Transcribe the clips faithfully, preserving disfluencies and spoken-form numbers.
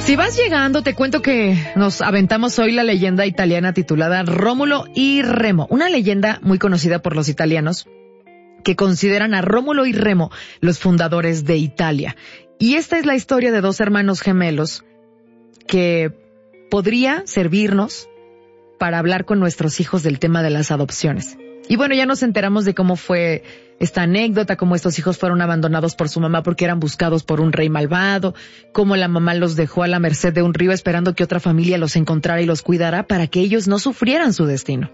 Si vas llegando, te cuento que nos aventamos hoy la leyenda italiana titulada Rómulo y Remo, una leyenda muy conocida por los italianos que consideran a Rómulo y Remo los fundadores de Italia. Y esta es la historia de dos hermanos gemelos que podría servirnos para hablar con nuestros hijos del tema de las adopciones. Y bueno, ya nos enteramos de cómo fue esta anécdota, cómo estos hijos fueron abandonados por su mamá porque eran buscados por un rey malvado, cómo la mamá los dejó a la merced de un río esperando que otra familia los encontrara y los cuidara para que ellos no sufrieran su destino.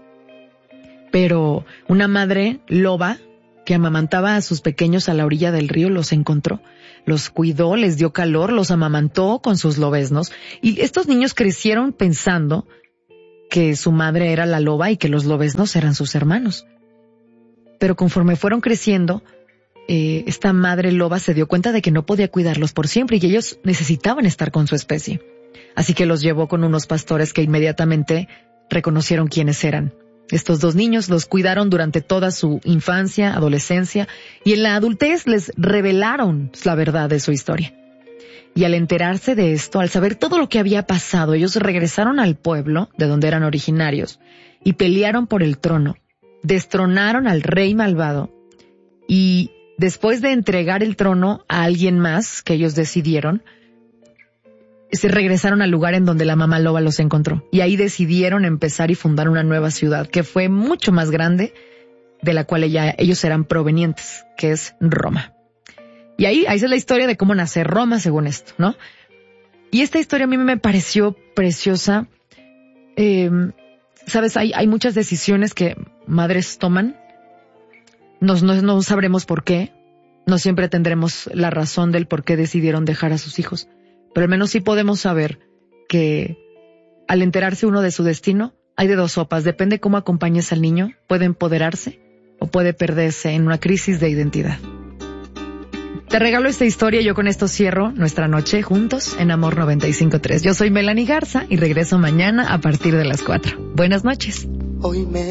Pero una madre loba que amamantaba a sus pequeños a la orilla del río los encontró, los cuidó, les dio calor, los amamantó con sus lobeznos, y estos niños crecieron pensando que su madre era la loba y que los lobeznos eran sus hermanos. Pero conforme fueron creciendo, eh, esta madre loba se dio cuenta de que no podía cuidarlos por siempre y ellos necesitaban estar con su especie. Así que los llevó con unos pastores que inmediatamente reconocieron quiénes eran. Estos dos niños los cuidaron durante toda su infancia, adolescencia, y en la adultez les revelaron la verdad de su historia. Y al enterarse de esto, al saber todo lo que había pasado, ellos regresaron al pueblo de donde eran originarios y pelearon por el trono, destronaron al rey malvado y después de entregar el trono a alguien más que ellos decidieron, se regresaron al lugar en donde la mamá loba los encontró. Y ahí decidieron empezar y fundar una nueva ciudad que fue mucho más grande de la cual ella, ellos eran provenientes, que es Roma. Y ahí, ahí es la historia de cómo nace Roma, según esto, ¿no? Y esta historia a mí me pareció preciosa. Eh, Sabes, hay, hay muchas decisiones que madres toman. Nos, no, no sabremos por qué. No siempre tendremos la razón del por qué decidieron dejar a sus hijos. Pero al menos sí podemos saber que al enterarse uno de su destino, hay de dos sopas. Depende cómo acompañes al niño. Puede empoderarse o puede perderse en una crisis de identidad. Te regalo esta historia y yo con esto cierro nuestra noche juntos en Amor noventa y cinco punto tres. Yo soy Melanie Garza y regreso mañana a partir de las cuatro. Buenas noches. Hoy me